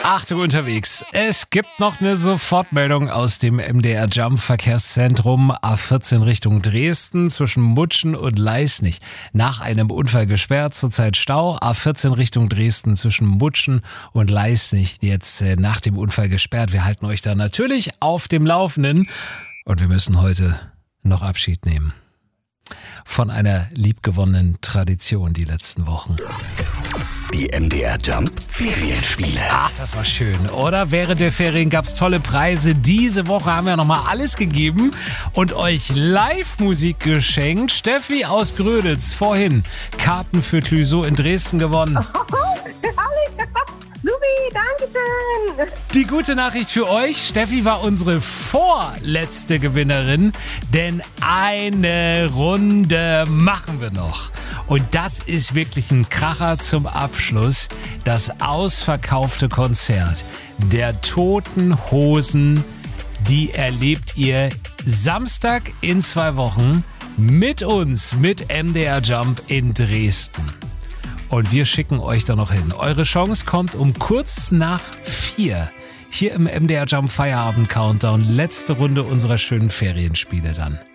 Achtung unterwegs. Es gibt noch eine Sofortmeldung aus dem MDR Jump Verkehrszentrum A14 Richtung Dresden zwischen Mutschen und Leisnig. Nach einem Unfall gesperrt, zurzeit Stau. A14 Richtung Dresden zwischen Mutschen und Leisnig. Jetzt nach dem Unfall gesperrt. Wir halten euch da natürlich auf dem Laufenden. Und wir müssen heute noch Abschied nehmen von einer liebgewonnenen Tradition die letzten Wochen. Die MDR Jump Ferienspiele. Ach, das war schön, oder? Während der Ferien gab's tolle Preise. Diese Woche haben wir nochmal alles gegeben und euch Live-Musik geschenkt. Steffi aus Gröditz, vorhin Karten für Clouseau in Dresden gewonnen. Supi, danke schön. Die gute Nachricht für euch, Steffi war unsere vorletzte Gewinnerin, denn eine Runde machen wir noch. Und das ist wirklich ein Kracher zum Abschluss, das ausverkaufte Konzert der Toten Hosen, die erlebt ihr Samstag in 2 Wochen mit uns, mit MDR Jump in Dresden. Und wir schicken euch da noch hin. Eure Chance kommt um kurz nach 4 hier im MDR Jump Feierabend Countdown. Letzte Runde unserer schönen Ferienspiele dann.